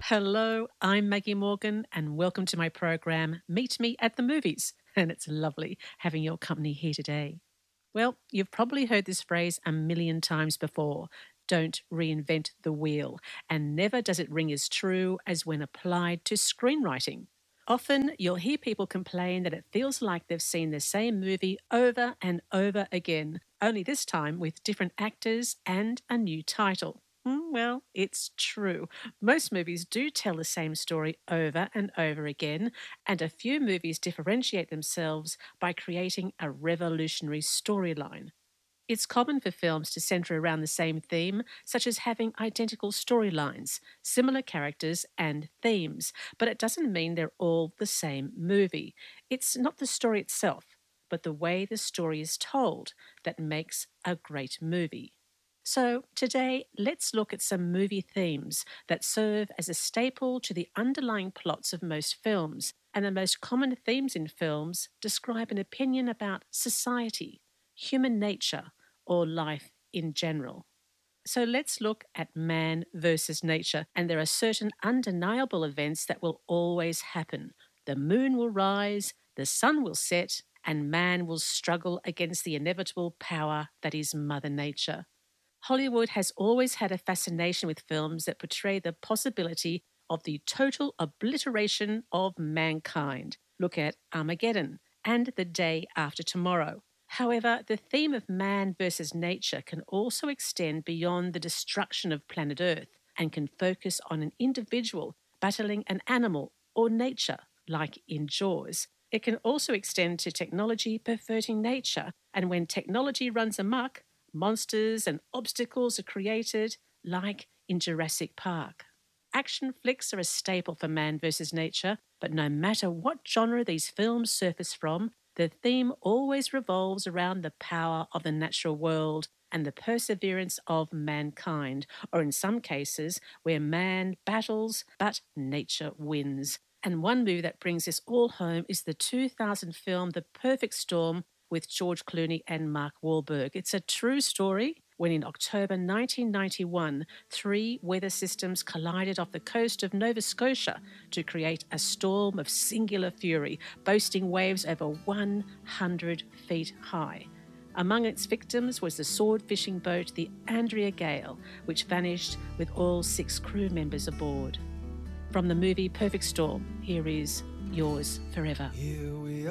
Hello, I'm Maggie Morgan, and welcome to my program, Meet Me at the Movies. And it's lovely having your company here today. Well, you've probably heard this phrase a million times before: don't reinvent the wheel. And never does it ring as true as when applied to screenwriting. Often you'll hear people complain that it feels like they've seen the same movie over and over again, only this time with different actors and a new title. Well, it's true. Most movies do tell the same story over and over again, and a few movies differentiate themselves by creating a revolutionary storyline. It's common for films to centre around the same theme, such as having identical storylines, similar characters, and themes, but it doesn't mean they're all the same movie. It's not the story itself, but the way the story is told that makes a great movie. So, today, let's look at some movie themes that serve as a staple to the underlying plots of most films. And the most common themes in films describe an opinion about society, human nature, or life in general. So let's look at man versus nature, and there are certain undeniable events that will always happen. The moon will rise, the sun will set, and man will struggle against the inevitable power that is Mother Nature. Hollywood has always had a fascination with films that portray the possibility of the total obliteration of mankind. Look at Armageddon and The Day After Tomorrow. However, the theme of man versus nature can also extend beyond the destruction of planet Earth and can focus on an individual battling an animal or nature, like in Jaws. It can also extend to technology perverting nature, and when technology runs amok, monsters and obstacles are created, like in Jurassic Park. Action flicks are a staple for man versus nature, but no matter what genre these films surface from, the theme always revolves around the power of the natural world and the perseverance of mankind, or in some cases, where man battles but nature wins. And one movie that brings this all home is the 2000 film The Perfect Storm with George Clooney and Mark Wahlberg. It's a true story when in October 1991, three weather systems collided off the coast of Nova Scotia to create a storm of singular fury, boasting waves over 100 feet high. Among its victims was the sword fishing boat, the Andrea Gale, which vanished with all 6 crew members aboard. From the movie Perfect Storm, here is Yours Forever. Here we